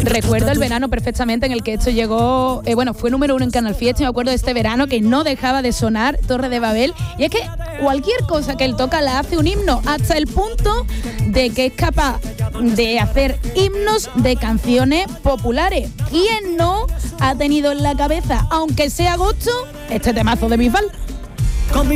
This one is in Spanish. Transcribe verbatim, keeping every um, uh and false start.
Recuerdo el verano perfectamente en el que esto llegó, eh, bueno, fue número uno en Canal Fiesta, y me acuerdo de este verano que no dejaba de sonar Torre de Babel, y es que cualquier cosa que él toca la hace un himno, hasta el punto de que es capaz de hacer himnos de canciones populares. ¿Quién no ha tenido en la cabeza, aunque sea agosto, este temazo de Bisbal?